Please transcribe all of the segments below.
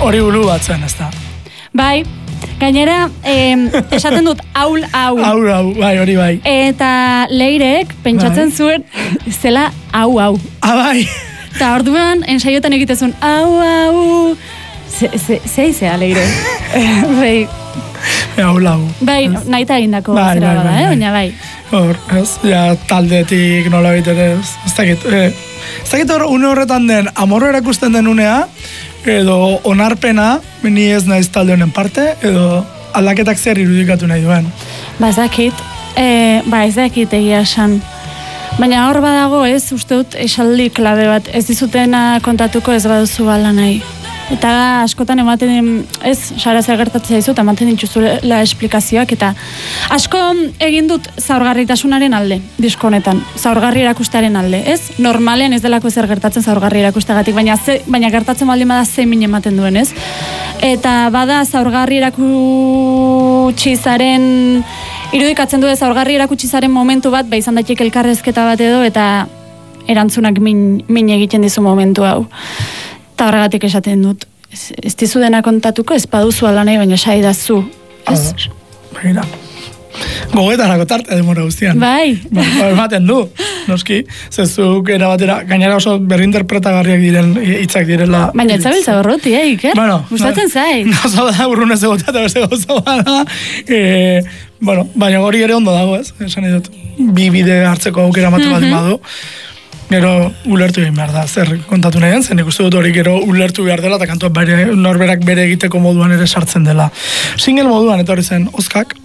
hori ulu batzen, ez da. Bai, gainera, esaten dut, hau. Hau, bai, hori bai. Eta Leirek, pentsatzen zuen, zela hau. Bai. Eta orduan, ensaiotan egitezun, hau. Zeizea, Leire. Bai. Hau. Bai, nahi eta egindako zera bada, baina bai. Hor, ez, ja, taldetik nola baitere, ez dakit hor, une horretan den, amorro erakusten den unea, edo onarpena, ni ez naiz talde honen parte, edo aldaketak zer irudikatu nahi duen. Ez dakit egia esan. Baina hor badago ez, uste dut esaldi klabe bat, ez dizutena kontatuko ez baduzu bala nahi. Eta askotan ematen, ez, sara zer gertatzea izut, ematen dituzula esplikazioak, eta asko egin dut zaurgarritasunaren alde, disko honetan, zaurgarri erakustearen alde, ez? Normalen ez delako zer gertatzen zaurgarri erakusteagatik, baina gertatzen baldin bada zein ematen duen, ez? Eta bada zaurgarri erakutsi zaren, irudikatzen du zaurgarri erakutsi zaren momentu bat, izan daiteke elkarrezketa bat edo, eta erantzunak min egiten dizu momentu hau. Eta horregatik esaten dut. Ez dizu dena kontatuko, ez baduzu ala nahi, baina sai dazu. Begira. Gogetarako tarte demora guztian. Bai. Ematen du, noski. Zezuk erabatera, gainera oso berrinterpretagarriak diren hitzak direla. Baina etzabiltza borroti, Iker? Bueno. Gustatzen zait. Gauza da, urrunez egotea eta beste gauza da. Baina hori ere ondo dago, ez? Esan edut, bi bide hartzeko aukera matu bat badu. Gero ulertu egin behar da, zer kontatu nahi den, zen ikustu dut hori gero ulertu behar dela, eta kantua norberak bere egiteko moduan ere sartzen dela. Single moduan, etorri zen, Oskak,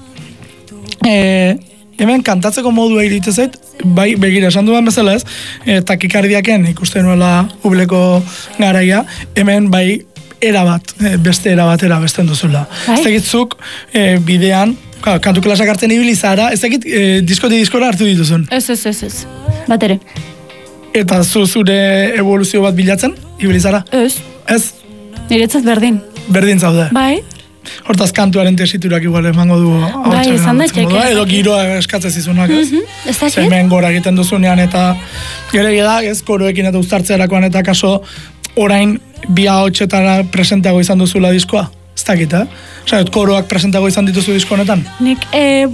hemen kantatzeko modua iritze zait, bai, begira, esan duan bezala ez, takikardiaken ikusten nuela publiko garaia, hemen bai, beste erabatera besten duzula. Ez tegitzuk bidean, kantu klasak hartzen ibili zara, ez tegit diskora hartu dituzun. Ez, bat ere. Eta zure evoluzio bat bilatzen, ibilizara? Ez. Ez? Niretzat berdin. Berdin zaude? Bai. Hortaz kantuaren tesiturak igual emango du. Bai, izan da txeke. Edo giroa eskatzez izunak, ez? Ez dakit? Hemen gora egiten duzunean eta gero da, ez, koroekin eta uztartzearakoan eta kaso orain bi ahotsetara presentago izan duzula diskoa? Ez dakit, Osa, koroak presentago izan dituzu disko honetan? Nik,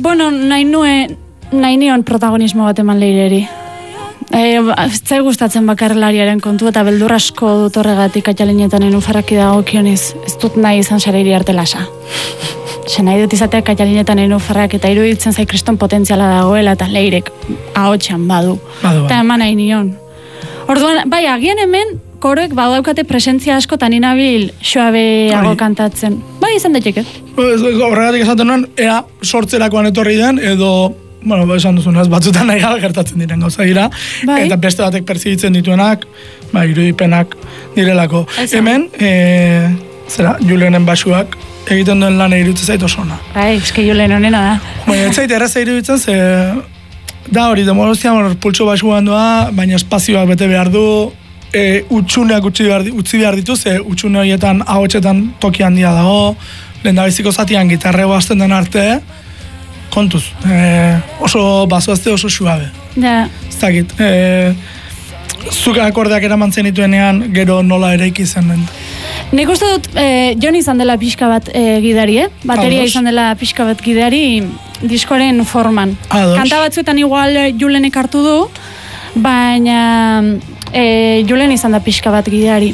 nahi nion protagonismo bat eman Leireri. Zai gustatzen bakarrelariaren kontu eta beldur asko dut horregatik Kaitalinetan enufarraki dago kioniz. Ez dut nahi izan Sareiri arte lasa. Nahi dut izatea Kaitalinetan enufarrak eta iruditzen zai kriston potentziala dagoela eta Leirek ahotsean badu. Eta eman nahi nion. Orduan, bai, agian hemen koroek badaukate presentzia asko eta ninabil suabeago kantatzen. Bai, izan daiteke. Horregatik esaten nuen, ea sortzerakoan etorri den edo esan duzunaz, batzutan nahi gabe gertatzen diren gauza dira, eta beste batek perzibitzen dituenak, irudipenak direlako. Hemen, Julenen basuak egiten duen lan iruditzen zait oso ona. Eske Julen honena da. Ez zait erraza iruditzen, da hori, demolozian pultso basuan doa, baina espazioak bete behar du, utxuneak utzi behar ditu, utxune horietan ahotsetan toki handia dago, lehendabiziko zatian gitarrego hasten den arte, kontuz, oso bazoazte oso suabe. Ja. Ez dakit, zuka akordeak eramantzen dituenean gero nola eraiki zen den. Nik uste dut, Jon izan dela pixka bat gidari, bateria izan dela pixka bat gidari diskoren forman. Kanta batzuetan igual Julenek hartu du, baina Julen izan da pixka bat gidari.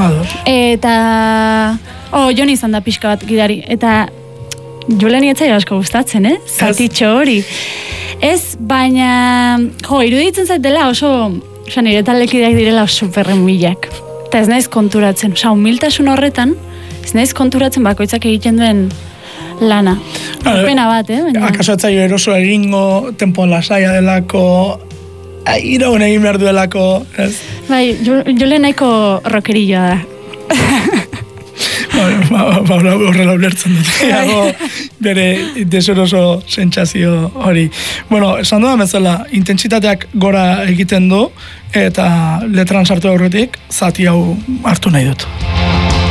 Eta... Jon izan da pixka bat gidari, eta Juleni etzai asko gustatzen, zatitxo hori. Ez, baina, iruditzen zait dela oso, nire taldekideak direla superren milak. Eta ez naiz konturatzen, humiltasun horretan, ez naiz konturatzen bakoitzak egiten duen lana. Pena bat, baina... Akaso etzaio eroso egingo tempo lasaia delako, iraun egin behar duelako, ez? Bai, Julen nahiko rockerilloa da. Horrela ulertzen dut. Bere desoroso sentsazio hori. Esan dudan bezala, intentsitateak gora egiten du, eta letran sartu aurretik, zati hau hartu nahi dut.